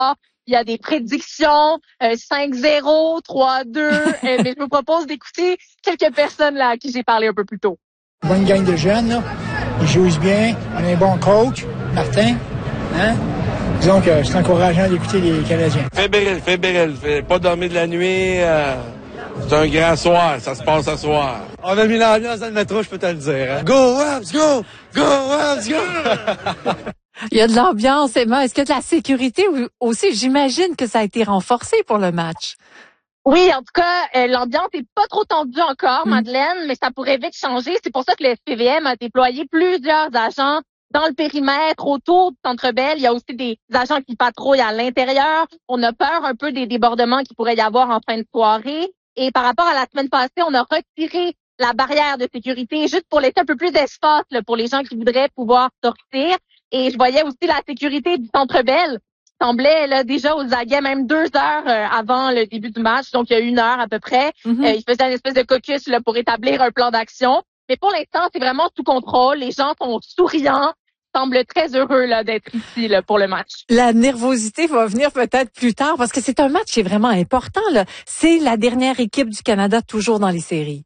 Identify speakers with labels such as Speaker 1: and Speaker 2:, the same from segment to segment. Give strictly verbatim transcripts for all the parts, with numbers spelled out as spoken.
Speaker 1: Il y a des prédictions, euh, cinq zéro, trois deux. euh, mais je vous propose d'écouter quelques personnes là à qui j'ai parlé un peu plus tôt.
Speaker 2: Bonne gang de jeunes, là. Ils jouent bien. On a un bon coach, Martin. Hein? Disons que c'est encourageant d'écouter les Canadiens.
Speaker 3: Fébrile, fébrile. Fait pas dormir de la nuit. Euh, c'est un grand soir. Ça se passe ce soir.
Speaker 4: On a mis l'ambiance dans le métro, je peux te le dire. Hein? Go, Wabs, go! Go, Wabs, go!
Speaker 5: Il y a de l'ambiance, Emma. Est-ce qu'il y a de la sécurité aussi? J'imagine que ça a été renforcé pour le match.
Speaker 1: Oui, en tout cas, euh, l'ambiance est pas trop tendue encore,
Speaker 5: mmh.
Speaker 1: Madeleine, mais ça pourrait vite changer. C'est pour ça que le S P V M a déployé plusieurs agents dans le périmètre autour du Centre Bell. Il y a aussi des agents qui patrouillent à l'intérieur. On a peur un peu des débordements qu'il pourrait y avoir en fin de soirée. Et par rapport à la semaine passée, on a retiré la barrière de sécurité juste pour laisser un peu plus d'espace là, pour les gens qui voudraient pouvoir sortir. Et je voyais aussi la sécurité du Centre Bell qui semblait là, déjà aux aguets même deux heures euh, avant le début du match. Donc, il y a une heure à peu près. Mm-hmm. Euh, ils faisaient une espèce de caucus là, pour établir un plan d'action. Mais pour l'instant, c'est vraiment sous contrôle. Les gens sont souriants, semblent très heureux là, d'être ici là, pour le match.
Speaker 5: La nervosité va venir peut-être plus tard parce que c'est un match qui est vraiment important. Là. C'est la dernière équipe du Canada toujours dans les séries.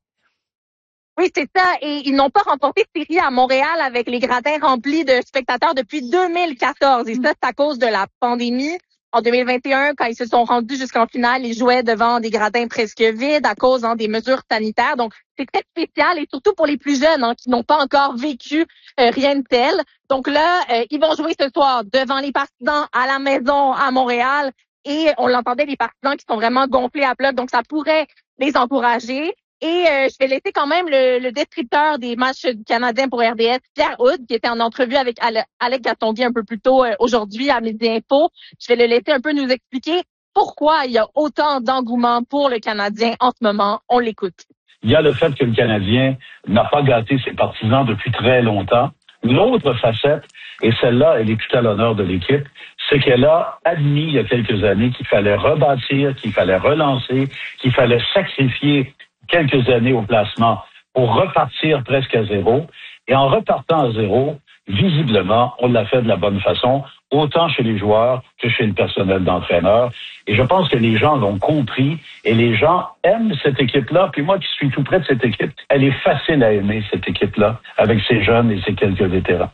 Speaker 1: Oui, c'est ça. Et ils n'ont pas remporté de série à Montréal avec les gradins remplis de spectateurs depuis deux mille quatorze. Et ça, c'est à cause de la pandémie. En deux mille vingt et un, quand ils se sont rendus jusqu'en finale, ils jouaient devant des gradins presque vides à cause hein, des mesures sanitaires. Donc, c'est très spécial et surtout pour les plus jeunes hein, qui n'ont pas encore vécu euh, rien de tel. Donc là, euh, ils vont jouer ce soir devant les partisans à la maison à Montréal. Et on l'entendait, les partisans qui sont vraiment gonflés à bloc. Donc, ça pourrait les encourager. Et euh, je vais laisser quand même le, le descripteur des matchs du Canadien pour R D S, Pierre Houde, qui était en entrevue avec Ale- Alec Gastonguay un peu plus tôt euh, aujourd'hui à Midi Info. Je vais le laisser un peu nous expliquer pourquoi il y a autant d'engouement pour le Canadien en ce moment. On l'écoute.
Speaker 6: Il y a le fait que le Canadien n'a pas gâté ses partisans depuis très longtemps. L'autre facette, et celle-là, elle est tout à l'honneur de l'équipe, c'est qu'elle a admis il y a quelques années qu'il fallait rebâtir, qu'il fallait relancer, qu'il fallait sacrifier quelques années au placement pour repartir presque à zéro. Et en repartant à zéro, visiblement, on l'a fait de la bonne façon, autant chez les joueurs que chez le personnel d'entraîneur. Et je pense que les gens l'ont compris et les gens aiment cette équipe-là. Puis moi qui suis tout près de cette équipe, elle est facile à aimer, cette équipe-là, avec ses jeunes et ses quelques vétérans.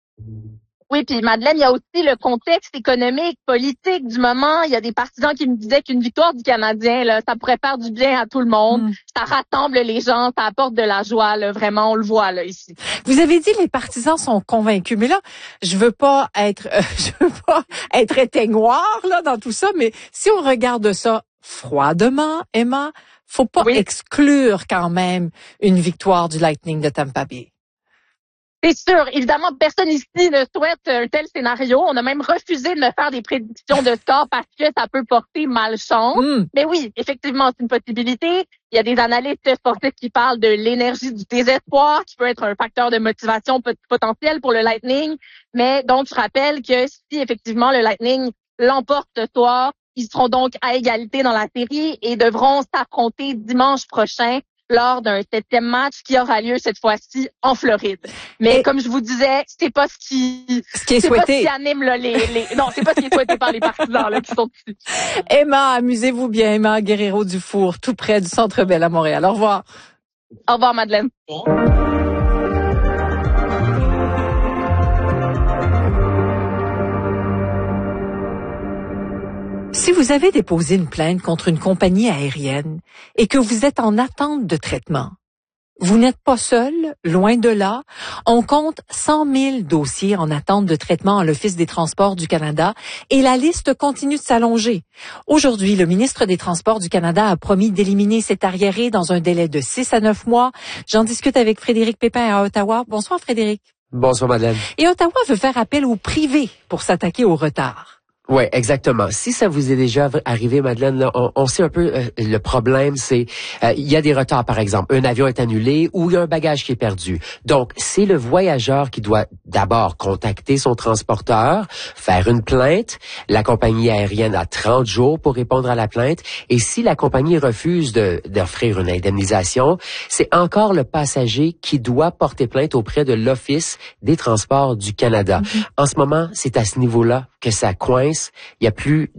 Speaker 1: Oui, puis Madeleine, il y a aussi le contexte économique, politique du moment. Il y a des partisans qui me disaient qu'une victoire du Canadien, là, ça pourrait faire du bien à tout le monde. Mm. Ça rassemble les gens, ça apporte de la joie, là, vraiment, on le voit là ici.
Speaker 5: Vous avez dit les partisans sont convaincus, mais là, je veux pas être, euh, je veux pas être éteignoir là dans tout ça, mais si on regarde ça froidement, Emma, faut pas oui. exclure quand même une victoire du Lightning de Tampa Bay.
Speaker 1: C'est sûr. Évidemment, personne ici ne souhaite un tel scénario. On a même refusé de me faire des prédictions de score parce que ça peut porter malchance. Mm. Mais oui, effectivement, c'est une possibilité. Il y a des analystes sportifs qui parlent de l'énergie du désespoir, qui peut être un facteur de motivation potentiel pour le Lightning. Mais donc, je rappelle que si effectivement le Lightning l'emporte ce soir, ils seront donc à égalité dans la série et devront s'affronter dimanche prochain lors d'un septième match qui aura lieu cette fois-ci en Floride. Mais et comme je vous disais, c'est pas ce qui,
Speaker 5: ce qui est
Speaker 1: c'est
Speaker 5: souhaité.
Speaker 1: Pas ce qui anime là, les, les, non, c'est pas ce qui est souhaité par les partisans là qui sont ici.
Speaker 5: Emma, amusez-vous bien, Emma Guerrero-Dufour, tout près du Centre Bell à Montréal. Au revoir.
Speaker 1: Au revoir, Madeleine.
Speaker 5: Si vous avez déposé une plainte contre une compagnie aérienne et que vous êtes en attente de traitement, vous n'êtes pas seul, loin de là. On compte cent mille dossiers en attente de traitement à l'Office des Transports du Canada et la liste continue de s'allonger. Aujourd'hui, le ministre des Transports du Canada a promis d'éliminer cet arriéré dans un délai de six à neuf mois. J'en discute avec Frédéric Pépin à Ottawa. Bonsoir Frédéric.
Speaker 7: Bonsoir Madeleine.
Speaker 5: Et Ottawa veut faire appel au privé pour s'attaquer au retard.
Speaker 7: Ouais, exactement. Si ça vous est déjà arrivé, Madeleine, là, on, on sait un peu euh, le problème, c'est euh, il y a des retards, par exemple, un avion est annulé ou il y a un bagage qui est perdu. Donc, c'est le voyageur qui doit d'abord contacter son transporteur, faire une plainte. La compagnie aérienne a trente jours pour répondre à la plainte. Et si la compagnie refuse de, d'offrir une indemnisation, c'est encore le passager qui doit porter plainte auprès de l'Office des Transports du Canada. Mm-hmm. En ce moment, c'est à ce niveau-là que ça coince. Il y a plus